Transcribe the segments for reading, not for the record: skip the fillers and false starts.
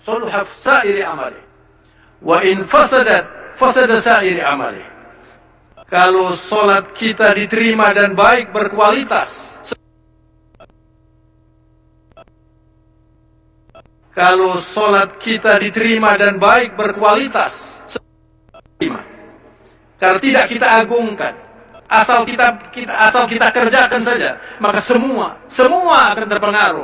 صلح سائر عمله وإن fasada sa'iri amalih. Kalau sholat kita diterima dan baik berkualitas, kalau sholat kita diterima dan baik berkualitas, karena tidak kita agungkan, asal kita kerjakan saja, maka semua akan terpengaruh.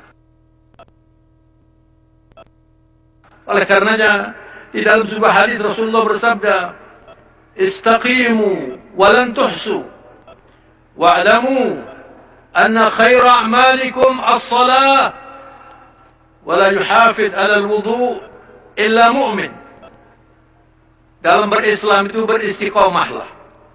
Oleh karenanya di dalam sebuah hadis Rasulullah bersabda, istaqimu walan tuhsu wa'lamu anna khaira a'malikum as-salah wa la yuhafid 'ala al-wudu' illa mu'min. Dalam berislam itu beristiqomahlah.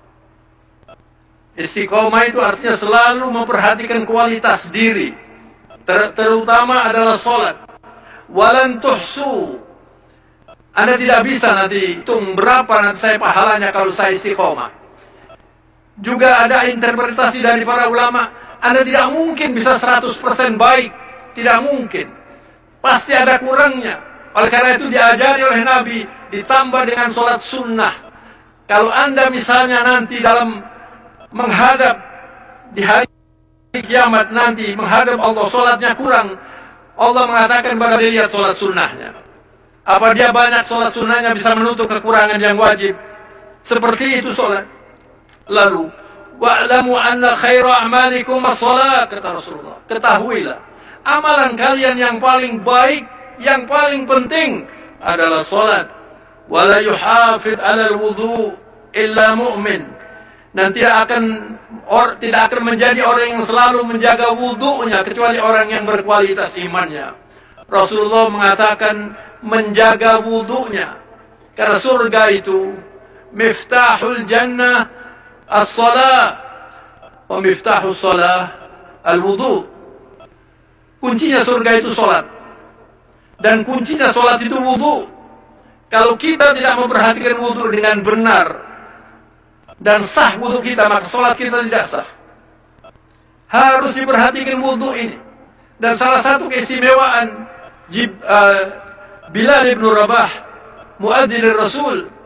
Istiqomah itu artinya selalu memperhatikan kualitas diri, terutama adalah salat. Walan tuhsu, Anda tidak bisa nanti hitung berapa nanti saya pahalanya kalau saya istiqomah. Juga ada interpretasi dari para ulama, Anda tidak mungkin bisa 100% baik, tidak mungkin. Pasti ada kurangnya. Oleh karena itu diajari oleh Nabi, ditambah dengan sholat sunnah. Kalau Anda misalnya nanti dalam menghadap di hari kiamat nanti, menghadap Allah, sholatnya kurang, Allah mengatakan pada dia, lihat sholat sunnahnya. Apa dia banyak sholat sunnahnya bisa menutup kekurangan yang wajib? Seperti itu sholat. Lalu, wa'lamu anna khaira a'malikum as-salat, kata Rasulullah. Ketahuilah, amalan kalian yang paling baik, yang paling penting adalah sholat. Wa la yuhafid 'ala al-wudu' illa mu'min. Dan tidak akan menjadi orang yang selalu menjaga wudu'nya kecuali orang yang berkualitas imannya. Rasulullah mengatakan menjaga wudu'nya, karena surga itu miftahul jannah as-salah wa miftahus salah al-wudu'. Kuncinya surga itu salat, dan kuncinya salat itu wudu'. Kalau kita tidak memperhatikan wudu' dengan benar dan sah wudu kita, maka salat kita tidak sah. Harus diperhatikan wudu ini. Dan salah satu keistimewaan Bilal ibn Rabah, muadzin Rasul,